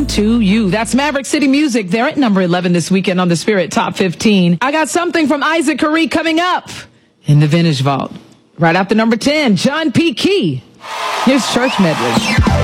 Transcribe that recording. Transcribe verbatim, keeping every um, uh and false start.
to you. That's Maverick City Music. They're at number eleven this weekend on the Spirit Top fifteen. I got something from Isaac Curry coming up in the Vintage Vault. Right after number ten, John P. Key. Here's Church Medley.